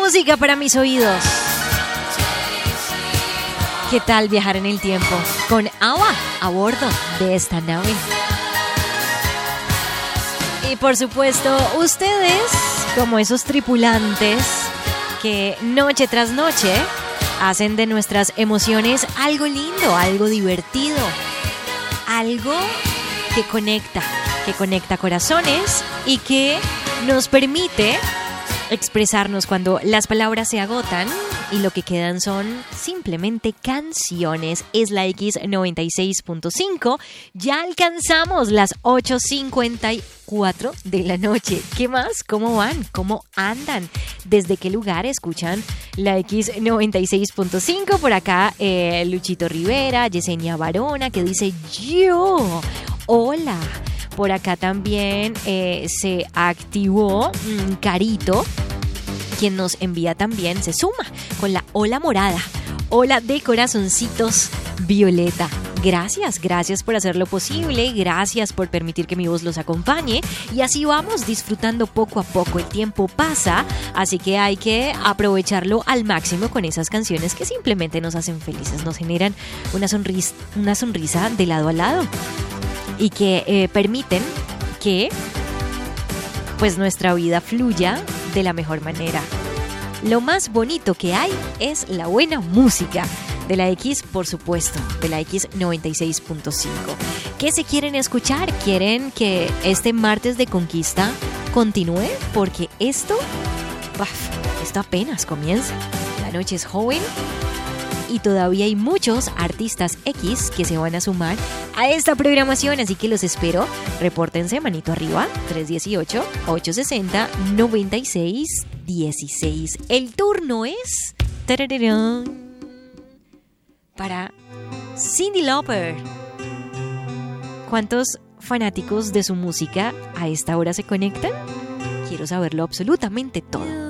música para mis oídos. ¿Qué tal viajar en el tiempo con ABBA a bordo de esta nave? Y por supuesto, ustedes, como esos tripulantes que noche tras noche hacen de nuestras emociones algo lindo, algo divertido, algo que conecta corazones y que nos permite expresarnos cuando las palabras se agotan y lo que quedan son simplemente canciones. Es la X96.5. Ya alcanzamos las 8:54 de la noche. ¿Qué más? ¿Cómo van? ¿Cómo andan? ¿Desde qué lugar escuchan la X96.5? Por acá Luchito Rivera, Yesenia Barona, que dice yo. Hola. Por acá también se activó Carito, quien nos envía también, se suma con la hola morada, hola de corazoncitos violeta. Gracias por hacerlo posible, gracias por permitir que mi voz los acompañe y así vamos disfrutando poco a poco. El tiempo pasa, así que hay que aprovecharlo al máximo con esas canciones que simplemente nos hacen felices, nos generan una sonrisa de lado a lado y que permiten que pues nuestra vida fluya de la mejor manera. Lo más bonito que hay es la buena música de la X, por supuesto, de la X96.5. ¿Qué se quieren escuchar? ¿Quieren que este martes de conquista continúe? Porque esto apenas comienza. La noche es joven y todavía hay muchos artistas X que se van a sumar a esta programación, así que los espero. Repórtense, manito arriba, 318-860-9616. El turno es para Cyndi Lauper. ¿Cuántos fanáticos de su música a esta hora se conectan? Quiero saberlo absolutamente todo.